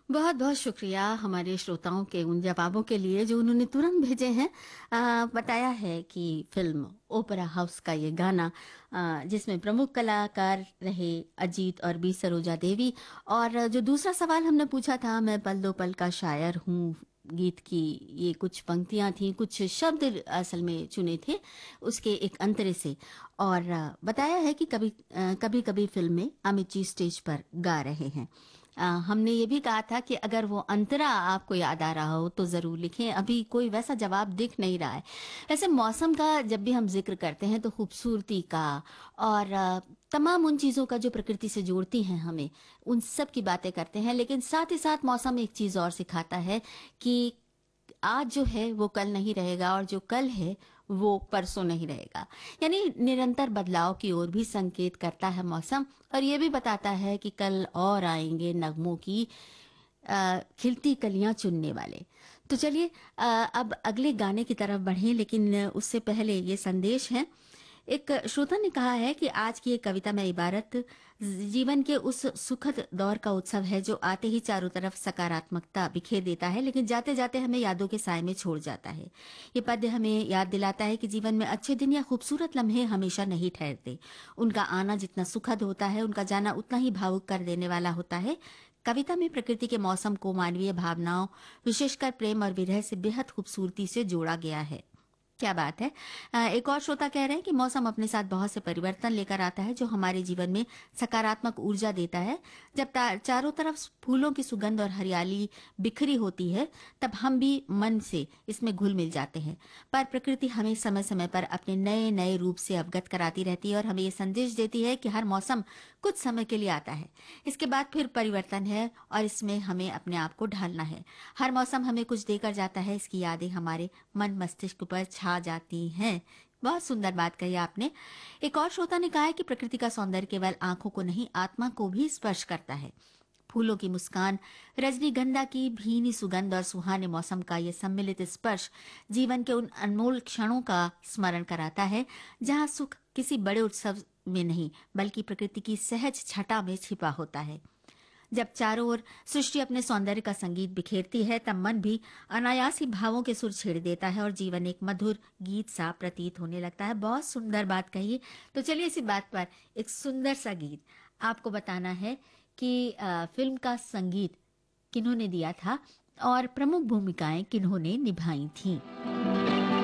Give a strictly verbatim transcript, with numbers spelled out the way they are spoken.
बहुत बहुत शुक्रिया हमारे श्रोताओं के उन जवाबों के लिए जो उन्होंने तुरंत भेजे हैं। अ, बताया है कि फिल्म ओपेरा हाउस का ये गाना, अ, जिसमें प्रमुख कलाकार रहे अजीत और बी सरोजा देवी। और जो दूसरा सवाल हमने पूछा था, मैं पल दो पल का शायर हूँ, गीत की ये कुछ पंक्तियां थी, कुछ शब्द असल में चुने थे उसके एक अंतरे से। और अ, बताया है कि कभी कभी कभी फिल्म में अमित जी स्टेज पर गा रहे हैं। अ, हमने ये भी कहा था कि अगर वो अंतरा आपको याद आ रहा हो तो ज़रूर लिखें। अभी कोई वैसा जवाब दिख नहीं रहा है। वैसे मौसम का जब भी हम जिक्र करते हैं तो खूबसूरती का और अ, तमाम उन चीज़ों का जो प्रकृति से जोड़ती हैं हमें, उन सब की बातें करते हैं। लेकिन साथ ही साथ मौसम एक चीज़ और सिखाता है कि आज जो है वो कल नहीं रहेगा, और जो कल है वो परसों नहीं रहेगा। यानी निरंतर बदलाव की ओर भी संकेत करता है मौसम। और ये भी बताता है कि कल और आएंगे नगमों की अ, खिलती कलियां चुनने वाले। तो चलिए, अ, अब अगले गाने की तरफ बढ़ें, लेकिन उससे पहले ये संदेश है। एक श्रोता ने कहा है कि आज की ये कविता में इबारत जीवन के उस सुखद दौर का उत्सव है जो आते ही चारों तरफ सकारात्मकता बिखेर देता है, लेकिन जाते जाते हमें यादों के साए में छोड़ जाता है। ये पद्य हमें याद दिलाता है कि जीवन में अच्छे दिन या खूबसूरत लम्हे हमेशा नहीं ठहरते। उनका आना जितना सुखद होता है, उनका जाना उतना ही भावुक कर देने वाला होता है। कविता में प्रकृति के मौसम को मानवीय भावनाओं, विशेषकर प्रेम और विरह से बेहद खूबसूरती से जोड़ा गया है। क्या बात है। अ, एक और श्रोता कह रहे हैं कि मौसम अपने साथ बहुत से परिवर्तन लेकर आता है जो हमारे जीवन में सकारात्मक ऊर्जा देता है। जब ता- चारों तरफ फूलों की सुगंध और हरियाली बिखरी होती है, तब हम भी मन से इसमें घुल मिल जाते हैं। पर प्रकृति हमें समय समय पर अपने नए नए रूप से अवगत कराती रहती है और हमें ये संदेश देती है कि हर मौसम कुछ समय के लिए आता है, इसके बाद फिर परिवर्तन है और इसमें हमें अपने आप को ढालना है। हर मौसम हमें कुछ देकर जाता है, इसकी यादें हमारे मन मस्तिष्क पर छा जाती हैं। बहुत सुंदर बात कही आपने। एक और श्रोता ने कहा है कि प्रकृति का सौंदर्य केवल आंखों को नहीं, आत्मा को भी स्पर्श करता है। फूलों की मुस्कान, रजनीगंधा की भीनी सुगंध और सुहाने मौसम का ये सम्मिलित स्पर्श जीवन के उन अनमोल क्षणों का स्मरण कराता है जहां सुख किसी बड़े उत्सव में नहीं, बल्कि प्रकृति की सहज छटा में छिपा होता है। जब चारों ओर सृष्टि अपने सौंदर्य का संगीत बिखेरती है, तब मन भी अनायास ही भावों के सुर छेड़ देता है और जीवन एक मधुर गीत सा प्रतीत होने लगता है। बहुत सुंदर बात कही। तो चलिए इसी बात पर एक सुंदर सा गीत आपको बताना है कि अ, फिल्म का संगीत किन्होंने दिया था और प्रमुख भूमिकाएं किन्होंने निभाई थीं।